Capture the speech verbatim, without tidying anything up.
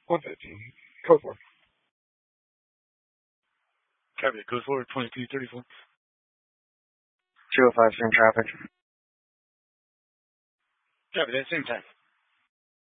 one fifteen. Code four. Copy. Code four, twenty-two thirty-four. two oh five, same traffic. Copy that, same time.